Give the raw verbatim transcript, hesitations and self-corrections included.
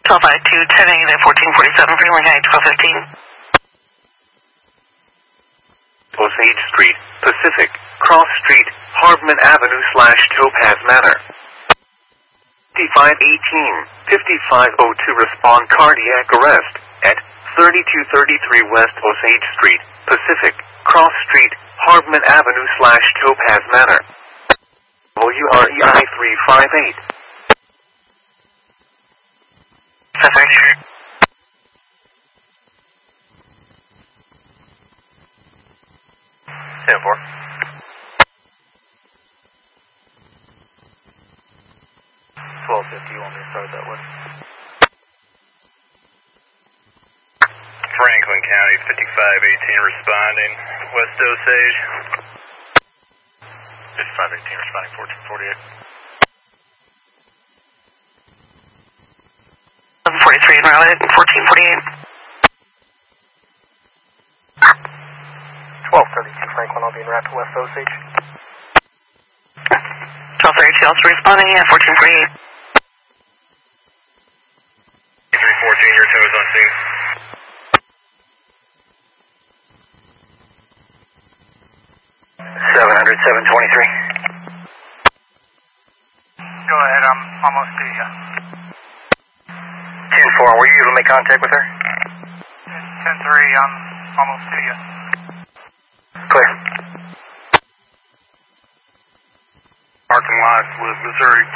twelve five two, ten negative, fourteen forty-seven, Freeling Heights, twelve fifteen. Osage Street, Pacific, Cross Street, Hardman Avenue slash Topaz Manor. fifty-five eighteen, fifty-five oh two, respond cardiac arrest at thirty-two thirty-three West Osage Street, Pacific, Cross Street, Hardman Avenue slash Topaz Manor. W R E I three five eight. Pacific. ten four. twelve fifty, you want me to start that way? Franklin County, fifty-five eighteen responding, West Osage. fifty-five eighteen responding, fourteen forty-eight. eleven forty-three en route, fourteen forty-eight. twelve thirty-two Franklin, I'll be en route to West Osage. twelve thirty-two also responding at fourteen forty-eight. three fourteen, your two is on scene. seven hundred, seven twenty-three. Go ahead, I'm almost to you. ten four, were you able to make contact with her? ten three, I'm almost to you. Clear. Parking lot with Missouri